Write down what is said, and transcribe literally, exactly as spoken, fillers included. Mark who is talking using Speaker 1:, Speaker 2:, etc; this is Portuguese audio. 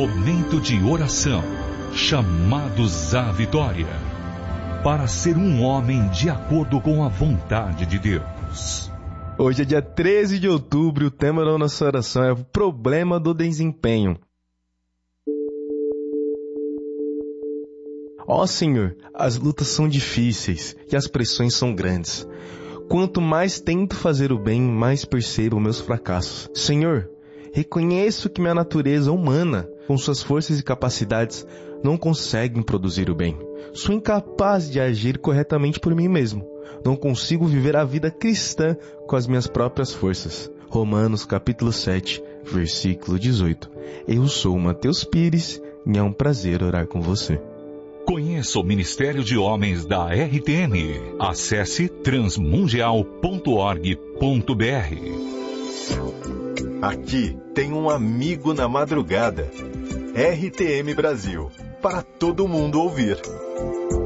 Speaker 1: Momento de oração. Chamados à vitória. Para ser um homem de acordo com a vontade de Deus.
Speaker 2: Hoje é dia treze de outubro e o tema da nossa oração é o problema do desempenho. Ó Senhor, as lutas são difíceis e as pressões são grandes. Quanto mais tento fazer o bem, mais percebo meus fracassos. Senhor, reconheço que minha natureza humana, com suas forças e capacidades, não consegue produzir o bem. Sou incapaz de agir corretamente por mim mesmo. Não consigo viver a vida cristã com as minhas próprias forças. Romanos capítulo sete, versículo dezoito. Eu sou Mateus Pires e é um prazer orar com você.
Speaker 1: Conheça o Ministério de Homens da R T M. Acesse transmundial ponto org ponto br.
Speaker 3: Aqui tem um amigo na madrugada. R T M Brasil, para todo mundo ouvir.